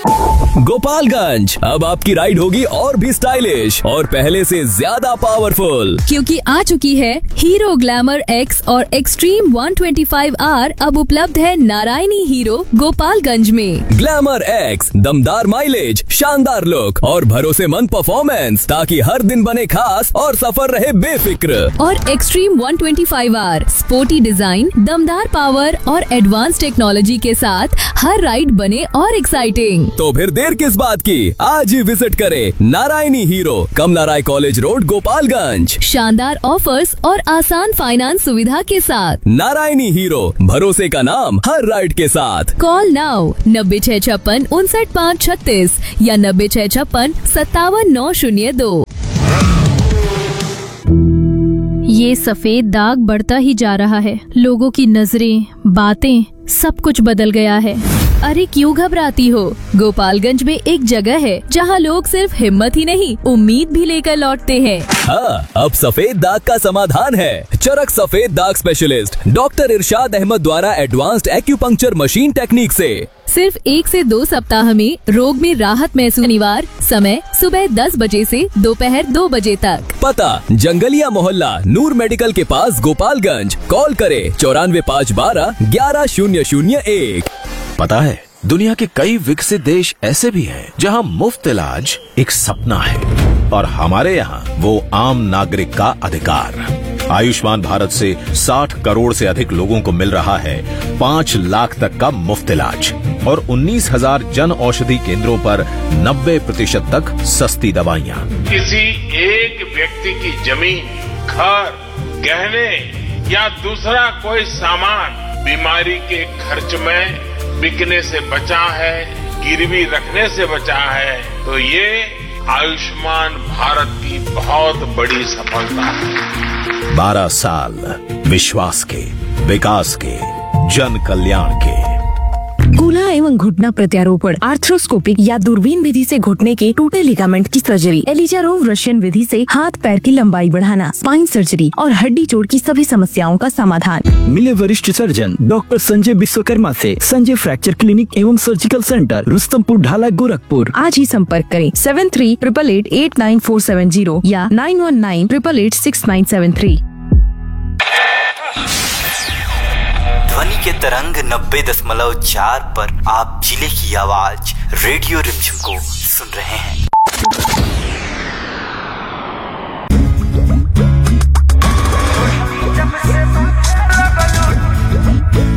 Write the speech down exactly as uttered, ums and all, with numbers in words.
गोपालगंज, अब आपकी राइड होगी और भी स्टाइलिश और पहले से ज्यादा पावरफुल, क्योंकि आ चुकी है हीरो ग्लैमर एक्स और extreme one twenty five are. अब उपलब्ध है नारायणी हीरो गोपालगंज में। ग्लैमर एक्स, दमदार माइलेज, शानदार लुक और भरोसेमंद परफॉर्मेंस, ताकि हर दिन बने खास और सफर रहे बेफिक्र। और extreme one twenty five are, sporty design, दमदार पावर और एडवांस टेक्नोलॉजी के साथ हर राइड बने और एक्साइटिंग। तो फिर देर किस बात की, आज ही विजिट करें नारायणी हीरो, कमला राय कॉलेज रोड, गोपालगंज। शानदार ऑफर्स और आसान फाइनेंस सुविधा के साथ। नारायणी हीरो, भरोसे का नाम हर राइड के साथ। कॉल नाउ नब्बे छह छप्पन उनसठ पाँच छत्तीस या नब्बे छह छप्पन सत्तावन नौ शून्य दो। ये सफेद दाग बढ़ता ही जा रहा है। लोगों की नजरें, बातें, सब कुछ बदल गया है। अरे क्यों घबराती हो? गोपालगंज में एक जगह है जहां लोग सिर्फ हिम्मत ही नहीं, उम्मीद भी लेकर लौटते हैं। हाँ, अब सफेद दाग का समाधान है। चरक सफेद दाग स्पेशलिस्ट डॉक्टर इरशाद अहमद द्वारा एडवांस्ड एक्यूपंक्चर मशीन टेक्निक से सिर्फ एक से दो सप्ताह में रोग में राहत महसूस। शनिवार, समय सुबह दस बजे से दोपहर दो बजे तक। पता जंगलिया मोहल्ला, नूर मेडिकल के पास, गोपालगंज। कॉल करे चौरानवे पाँच बारह ग्यारह शून्य शून्य एक। पता है, दुनिया के कई विकसित देश ऐसे भी हैं जहां मुफ्त इलाज एक सपना है, और हमारे यहाँ वो आम नागरिक का अधिकार। आयुष्मान भारत से साठ करोड़ से अधिक लोगों को मिल रहा है पाँच लाख तक का मुफ्त इलाज, और उन्नीस हजार जन औषधि केंद्रों पर नब्बे प्रतिशत तक सस्ती दवाइयाँ। किसी एक व्यक्ति की जमीन, घर, गहने या दूसरा कोई सामान बीमारी के खर्च में बिकने से बचा है, गिरवी रखने से बचा है, तो ये आयुष्मान भारत की बहुत बड़ी सफलता है। बारह साल विश्वास के, विकास के, जन कल्याण के। कूल्हा एवं घुटना प्रत्यारोपण, आर्थ्रोस्कोपिक या दूरबीन विधि से घुटने के टूटे लिगामेंट की सर्जरी, एलिजारोव रशियन विधि से हाथ पैर की लंबाई बढ़ाना, स्पाइन सर्जरी और हड्डी जोड़ की सभी समस्याओं का समाधान। मिले वरिष्ठ सर्जन डॉक्टर संजय विश्वकर्मा से संजय फ्रैक्चर क्लिनिक एवं सर्जिकल सेंटर, रुस्तमपुर ढाला, गोरखपुर। आज ही संपर्क करें seven three triple eight eight nine four seven zero या nine one nine triple eight six nine seven three. ध्वनि के तरंग नब्बे दशमलव चार पर आप जिले की आवाज रेडियो रिमझिम को सुन रहे हैं।